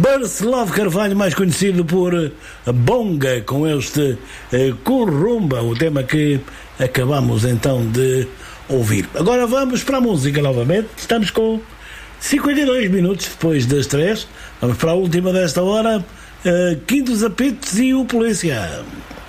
Barceló Carvalho, mais conhecido por Bonga, com este Currumba, o tema que acabamos então de ouvir. Agora vamos para a música novamente. Estamos com 52 minutos depois das 3. Vamos para a última desta hora. Quintos Apitos e o Polícia.